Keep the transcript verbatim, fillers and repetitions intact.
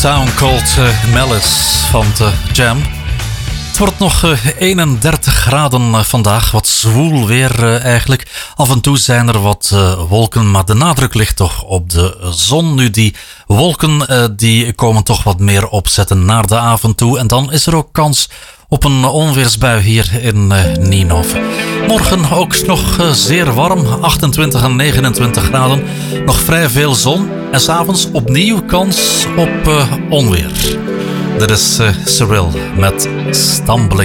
Town Called uh, Malice van de Jam. Het wordt nog uh, eenendertig graden uh, vandaag, wat zwoel weer uh, eigenlijk. Af en toe zijn er wat uh, wolken, maar de nadruk ligt toch op de zon. Nu, die wolken uh, die komen toch wat meer opzetten naar de avond toe. En dan is er ook kans op een onweersbui hier in uh, Nienhoven. Morgen ook nog uh, zeer warm, achtentwintig en negenentwintig graden. Nog vrij veel zon en 's avonds opnieuw kans op uh, onweer. Dit is uh, Cyril met Stumbling.